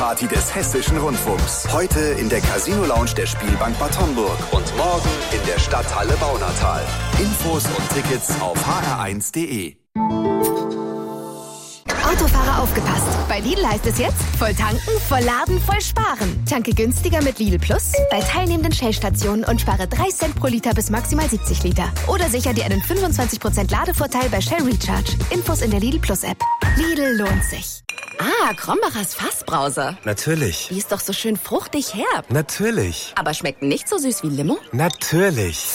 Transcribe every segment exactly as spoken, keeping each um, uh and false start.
Party des Hessischen Rundfunks. Heute in der Casino Lounge der Spielbank Bad Homburg und morgen in der Stadthalle Baunatal. Infos und Tickets auf h r eins punkt d e. Autofahrer aufgepasst. Bei Lidl heißt es jetzt, voll tanken, voll laden, voll sparen. Tanke günstiger mit Lidl Plus bei teilnehmenden Shell-Stationen und spare drei Cent pro Liter bis maximal siebzig Liter. Oder sicher dir einen fünfundzwanzig Prozent Ladevorteil bei Shell Recharge. Infos in der Lidl Plus App. Lidl lohnt sich. Ah, Krombachers Fassbrause. Natürlich. Die ist doch so schön fruchtig herb. Natürlich. Aber schmeckt nicht so süß wie Limo? Natürlich.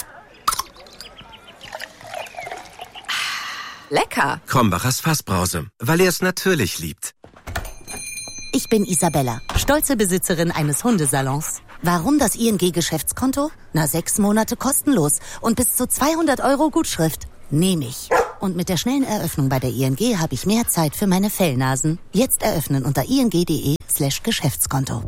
Lecker. Krombachers Fassbrause, weil er es natürlich liebt. Ich bin Isabella, stolze Besitzerin eines Hundesalons. Warum das I N G-Geschäftskonto? Na, sechs Monate kostenlos und bis zu zweihundert Euro Gutschrift. Nehme ich. Und mit der schnellen Eröffnung bei der I N G habe ich mehr Zeit für meine Fellnasen. Jetzt eröffnen unter ing punkt de slash Geschäftskonto.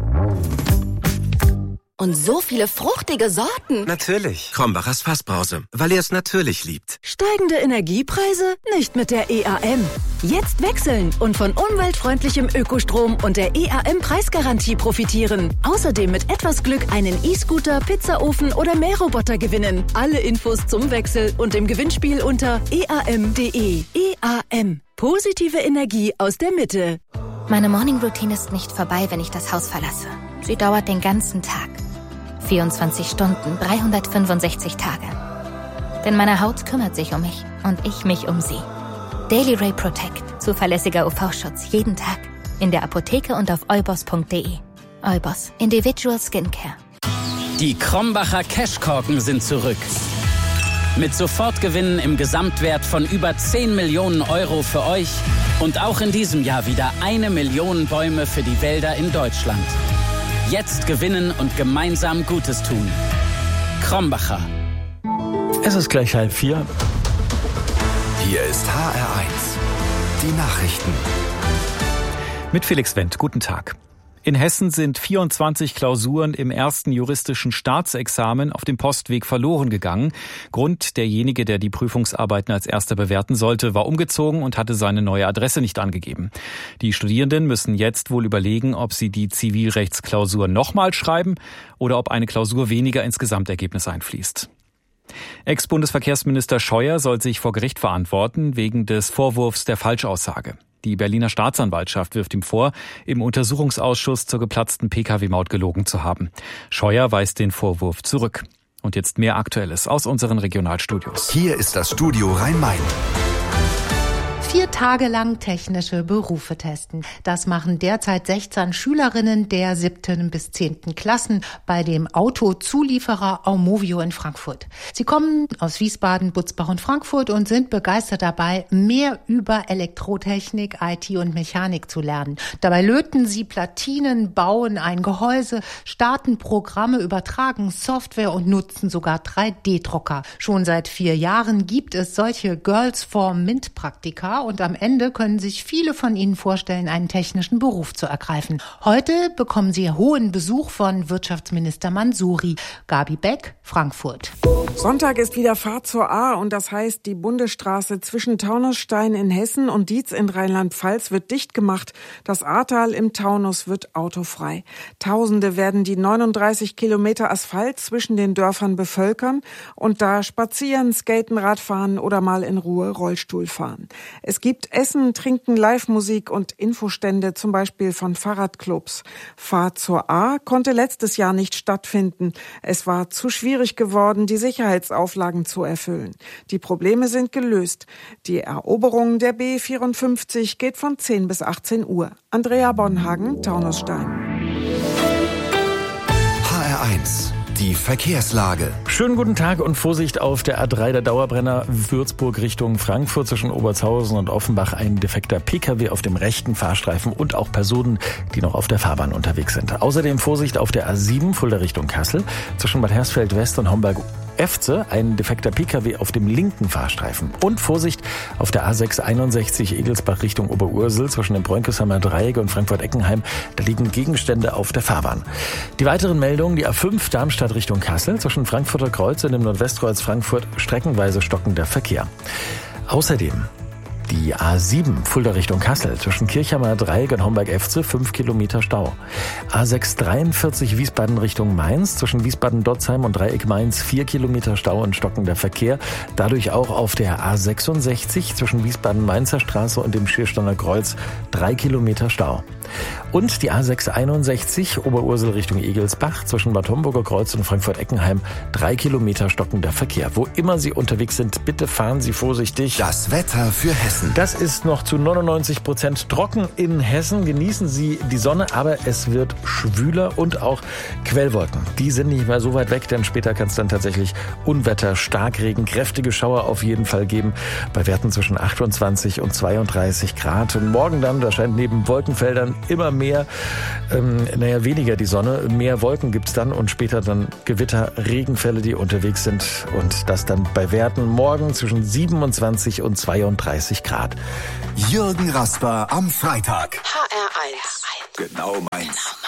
Und so viele fruchtige Sorten. Natürlich. Krombachers Fassbrause, weil er es natürlich liebt. Steigende Energiepreise? Nicht mit der E A M. Jetzt wechseln und von umweltfreundlichem Ökostrom und der E A M-Preisgarantie profitieren. Außerdem mit etwas Glück einen E-Scooter, Pizzaofen oder Mähroboter gewinnen. Alle Infos zum Wechsel und im Gewinnspiel unter e a m punkt d e. E A M. Positive Energie aus der Mitte. Meine Morning-Routine ist nicht vorbei, wenn ich das Haus verlasse. Sie dauert den ganzen Tag. vierundzwanzig Stunden, dreihundertfünfundsechzig Tage. Denn meine Haut kümmert sich um mich und ich mich um sie. Daily Ray Protect. Zuverlässiger U V-Schutz jeden Tag. In der Apotheke und auf eubos punkt de. Eubos. Individual Skincare. Die Krombacher Cashkorken sind zurück. Mit Sofortgewinnen im Gesamtwert von über zehn Millionen Euro für euch und auch in diesem Jahr wieder eine Million Bäume für die Wälder in Deutschland. Jetzt gewinnen und gemeinsam Gutes tun. Krombacher. Es ist gleich halb vier. Hier ist H R eins. Die Nachrichten. Mit Felix Wendt. Guten Tag. In Hessen sind vierundzwanzig Klausuren im ersten juristischen Staatsexamen auf dem Postweg verloren gegangen. Grund: derjenige, der die Prüfungsarbeiten als erster bewerten sollte, war umgezogen und hatte seine neue Adresse nicht angegeben. Die Studierenden müssen jetzt wohl überlegen, ob sie die Zivilrechtsklausur nochmal schreiben oder ob eine Klausur weniger ins Gesamtergebnis einfließt. Ex-Bundesverkehrsminister Scheuer soll sich vor Gericht verantworten wegen des Vorwurfs der Falschaussage. Die Berliner Staatsanwaltschaft wirft ihm vor, im Untersuchungsausschuss zur geplatzten P K W-Maut gelogen zu haben. Scheuer weist den Vorwurf zurück. Und jetzt mehr Aktuelles aus unseren Regionalstudios. Hier ist das Studio Rhein-Main. Vier Tage lang technische Berufe testen. Das machen derzeit sechzehn Schülerinnen der siebten bis zehnten Klassen bei dem Autozulieferer Aumovio in Frankfurt. Sie kommen aus Wiesbaden, Butzbach und Frankfurt und sind begeistert dabei, mehr über Elektrotechnik, I T und Mechanik zu lernen. Dabei löten sie Platinen, bauen ein Gehäuse, starten Programme, übertragen Software und nutzen sogar drei D Drucker. Schon seit vier Jahren gibt es solche Girls for Mint Praktika. Und am Ende können sich viele von ihnen vorstellen, einen technischen Beruf zu ergreifen. Heute bekommen sie hohen Besuch von Wirtschaftsminister Mansouri. Gabi Beck, Frankfurt. Sonntag ist wieder Fahrt zur A und das heißt, die Bundesstraße zwischen Taunusstein in Hessen und Dietz in Rheinland-Pfalz wird dicht gemacht. Das Ahrtal im Taunus wird autofrei. Tausende werden die neununddreißig Kilometer Asphalt zwischen den Dörfern bevölkern und da spazieren, skaten, Radfahren oder mal in Ruhe Rollstuhl fahren. Es gibt Essen, Trinken, Live-Musik und Infostände, zum Beispiel von Fahrradclubs. Fahrt zur A konnte letztes Jahr nicht stattfinden. Es war zu schwierig geworden, die Sicherheitsauflagen zu erfüllen. Die Probleme sind gelöst. Die Eroberung der B vierundfünfzig geht von zehn bis achtzehn Uhr. Andrea Bonhagen, Taunusstein. H R eins. Die Verkehrslage. Schönen guten Tag und Vorsicht auf der A drei, der Dauerbrenner Würzburg Richtung Frankfurt zwischen Obertshausen und Offenbach. Ein defekter P K W auf dem rechten Fahrstreifen und auch Personen, die noch auf der Fahrbahn unterwegs sind. Außerdem Vorsicht auf der A sieben, Fulda Richtung Kassel zwischen Bad Hersfeld West und Homberg-Efze. Ein defekter P K W auf dem linken Fahrstreifen. Und Vorsicht auf der A sechs einundsechzig Egelsbach Richtung Oberursel zwischen dem Bräunkesheimer Dreieck und Frankfurt-Eckenheim. Da liegen Gegenstände auf der Fahrbahn. Die weiteren Meldungen: die A fünf Darmstadt Richtung Kassel zwischen Frankfurter Kreuz und dem Nordwestkreuz Frankfurt streckenweise stockender Verkehr. Außerdem Die A sieben, Fulda Richtung Kassel, zwischen Kirchhammer Dreieck und Homberg-Efze, fünf Kilometer Stau. A sechs dreiundvierzig, Wiesbaden Richtung Mainz, zwischen Wiesbaden-Dotzheim und Dreieck Mainz, vier Kilometer Stau und stockender Verkehr. Dadurch auch auf der A sechsundsechzig, zwischen Wiesbaden-Mainzer Straße und dem Schiersteiner Kreuz, drei Kilometer Stau. Und die A sechs einundsechzig, Oberursel Richtung Egelsbach, zwischen Bad Homburger Kreuz und Frankfurt-Eckenheim, drei Kilometer stockender Verkehr. Wo immer Sie unterwegs sind, bitte fahren Sie vorsichtig. Das Wetter für Hessen. Das ist noch zu neunundneunzig Prozent trocken in Hessen. Genießen Sie die Sonne, aber es wird schwüler und auch Quellwolken. Die sind nicht mehr so weit weg, denn später kann es dann tatsächlich Unwetter, Starkregen, kräftige Schauer auf jeden Fall geben. Bei Werten zwischen achtundzwanzig und zweiunddreißig Grad. Und morgen dann, da scheint neben Wolkenfeldern immer mehr, ähm, naja, weniger die Sonne. Mehr Wolken gibt's dann und später dann Gewitter, Regenfälle, die unterwegs sind. Und das dann bei Werten morgen zwischen siebenundzwanzig und zweiunddreißig Grad. Jürgen Rasper am Freitag. H R eins. Genau meins.